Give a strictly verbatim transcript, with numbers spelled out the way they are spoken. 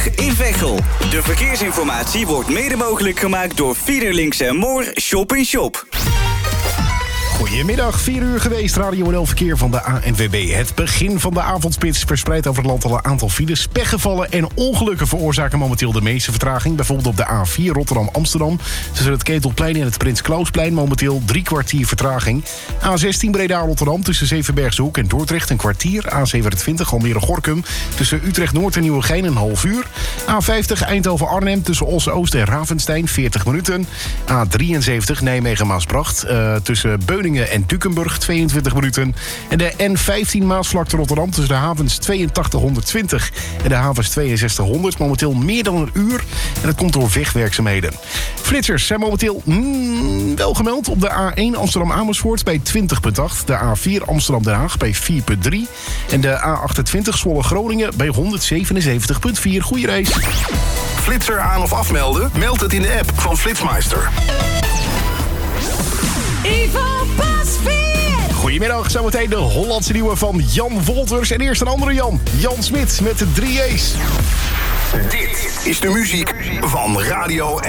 Rijnsburg in Veghel. De verkeersinformatie wordt mede mogelijk gemaakt door Fiederlinks en Moor Shop in Shop. Goedemiddag, vier uur geweest. Radio en verkeer van de A N W B. Het begin van de avondspits verspreidt over het land al een aantal files. Pechgevallen en ongelukken veroorzaken momenteel de meeste vertraging. Bijvoorbeeld op de A vier Rotterdam-Amsterdam. Tussen het Ketelplein en het Prins Klausplein momenteel drie kwartier vertraging. A zestien Breda-Rotterdam tussen Zevenbergshoek en Dordrecht een kwartier. A zevenentwintig Almere-Gorkum tussen Utrecht-Noord en Nieuwegein een half uur. A vijftig Eindhoven-Arnhem tussen Osse-Oost en Ravenstein veertig minuten. A drieënzeventig Nijmegen-Maasbracht uh, tussen Beuningen en Dukenburg, tweeëntwintig minuten. En de N vijftien Maasvlakte Rotterdam tussen de havens tweeëntachtig honderdtwintig en de havens tweeënzestig honderd. Momenteel meer dan een uur. En dat komt door wegwerkzaamheden. Flitsers zijn momenteel mm, wel gemeld op de A één Amsterdam-Amersfoort bij twintig komma acht. De A vier Amsterdam-Den Haag bij vier komma drie. En de A achtentwintig Zwolle-Groningen bij honderdzevenenzeventig komma vier. Goeie race. Flitser aan of afmelden? Meld het in de app van Flitsmeister. Ivo Pasveer. Goedemiddag, zometeen de Hollandse nieuwe van Jan Wolters. En eerst een andere Jan, Jan Smit met de drie A's. Dit is de muziek van Radio